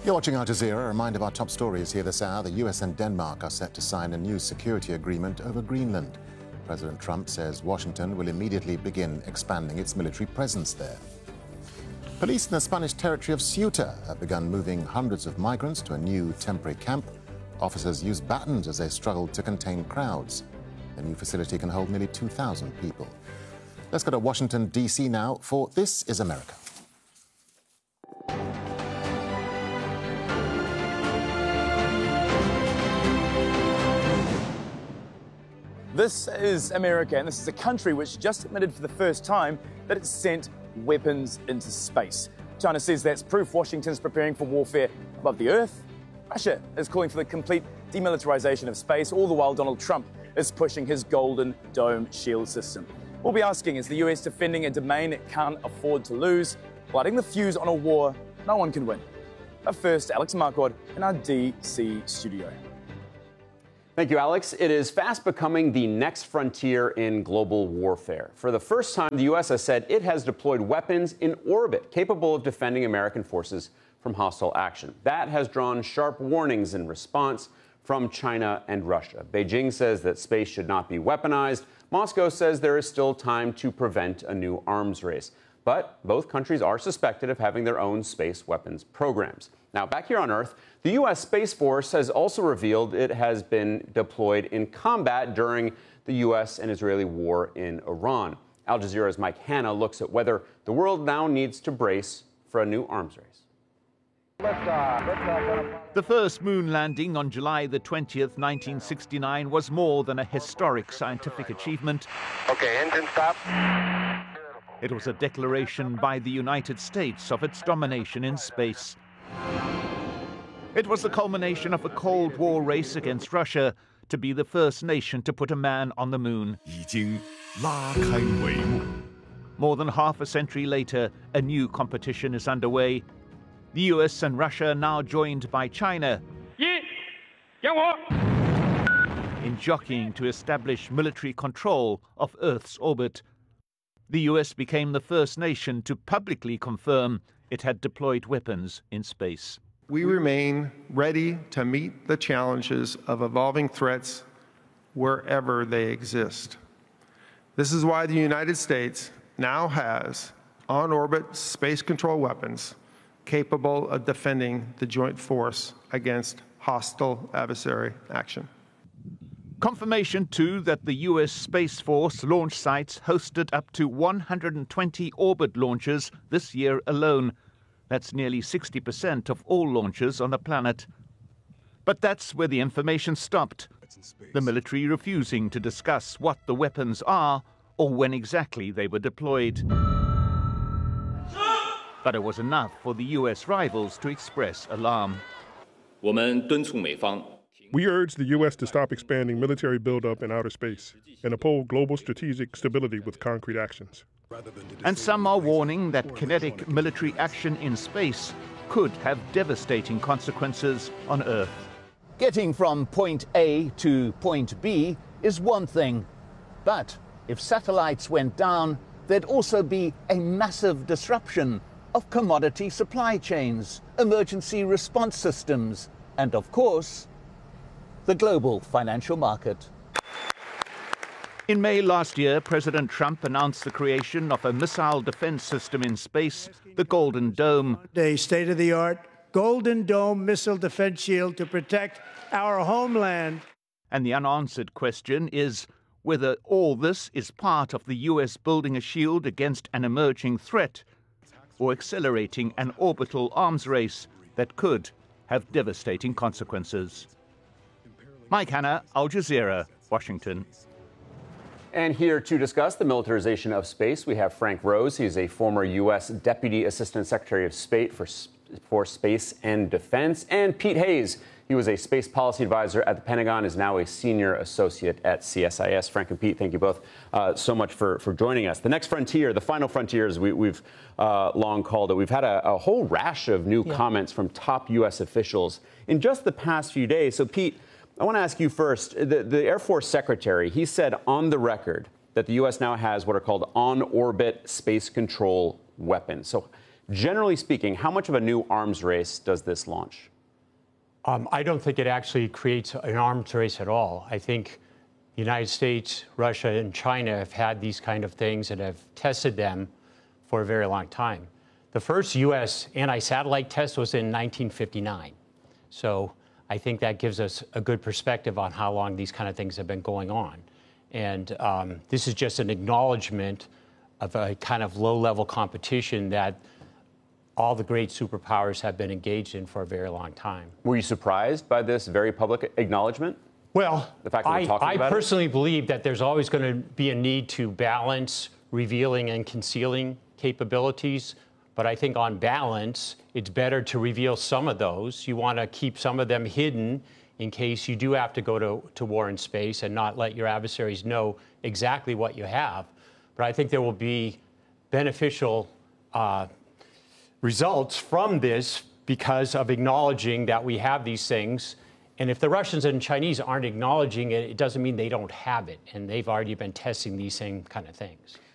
You're watching Al Jazeera. A reminder of our top stories here this hour. The US and Denmark are set to sign a new security agreement over Greenland. President Trump says Washington will immediately begin expanding its military presence there. Police in the Spanish territory of Ceuta have begun moving hundreds of migrants to a new temporary camp. Officers use batons as they struggle to contain crowds. The new facility can hold nearly 2,000 people. Let's go to Washington, D.C. now for This is America. This is America, and this is a country which just admitted for the first time that it's sent weapons into space. China says that's proof Washington's preparing for warfare above the Earth. Russia is calling for the complete demilitarization of space, all the while Donald Trump is pushing his Golden Dome shield system. We'll be asking, is the US defending a domain it can't afford to lose, lighting the fuse on a war no one can win? But first, Alex Marquardt in our DC studio. Thank you, Alex. It is fast becoming the next frontier in global warfare. For the first time, the U.S. has said it has deployed weapons in orbit capable of defending American forces from hostile action. That has drawn sharp warnings in response from China and Russia. Beijing says that space should not be weaponized. Moscow says there is still time to prevent a new arms race. But both countries are suspected of having their own space weapons programs. Now, back here on Earth, the U.S. Space Force has also revealed it has been deployed in combat during the U.S. and Israeli war in Iran. Al Jazeera's Mike Hanna looks at whether the world now needs to brace for a new arms race. The first moon landing on July the 20th, 1969 was more than a historic scientific achievement. Okay, engine stop. It was a declaration by the United States of its domination in space. It was the culmination of a Cold War race against Russia to be the first nation to put a man on the moon. More than half a century later, a new competition is underway. The US and Russia are now joined by China in jockeying to establish military control of Earth's orbit. The US became the first nation to publicly confirm it had deployed weapons in space. We remain ready to meet the challenges of evolving threats wherever they exist. This is why the United States now has on-orbit space control weapons capable of defending the joint force against hostile adversary action. Confirmation, too, that the U.S. Space Force launch sites hosted up to 120 orbit launches this year alone. That's nearly 60% of all launches on the planet. But that's where the information stopped, the military refusing to discuss what the weapons are or when exactly they were deployed. But it was enough for the U.S. rivals to express alarm. We urge the U.S. to stop expanding military buildup in outer space and uphold global strategic stability with concrete actions. And some are warning that kinetic military action in space could have devastating consequences on Earth. Getting from point A to point B is one thing, but if satellites went down, there'd also be a massive disruption of commodity supply chains, emergency response systems, and of course, the global financial market. In May last year, President Trump announced the creation of a missile defense system in space, the Golden Dome. A state-of-the-art Golden Dome missile defense shield to protect our homeland. And the unanswered question is whether all this is part of the U.S. building a shield against an emerging threat or accelerating an orbital arms race that could have devastating consequences. Mike Hanna, Al Jazeera, Washington. And here to discuss the militarization of space, we have Frank Rose. He's a former U.S. Deputy Assistant Secretary of State for Space and Defense. And Pete Hayes, he was a space policy advisor at the Pentagon, is now a senior associate at CSIS. Frank and Pete, thank you both so much for joining us. The next frontier, the final frontier, as we've long called it, we've had a whole rash of new comments from top U.S. officials in just the past few days. So, Pete, I want to ask you first, the Air Force Secretary, he said on the record that the U.S. now has what are called on-orbit space control weapons. So Generally speaking, how much of a new arms race does this launch? I don't think it actually creates an arms race at all. I think the United States, Russia, and China have had these kind of things and have tested them for a very long time. The first U.S. anti-satellite test was in 1959. So I think that gives us a good perspective on how long these kind of things have been going on. And this is just an acknowledgement of a kind of low-level competition that all the great superpowers have been engaged in for a very long time. Were you surprised by this very public acknowledgement? Well, the fact that we're talking about I personally believe that there's always going to be a need to balance revealing and concealing capabilities. But I think on balance, it's better to reveal some of those. You want to keep some of them hidden in case you do have to go to war in space and not let your adversaries know exactly what you have. But I think there will be beneficial results from this because of acknowledging that we have these things. And if the Russians and Chinese aren't acknowledging it, it doesn't mean they don't have it. And they've already been testing these same kind of things.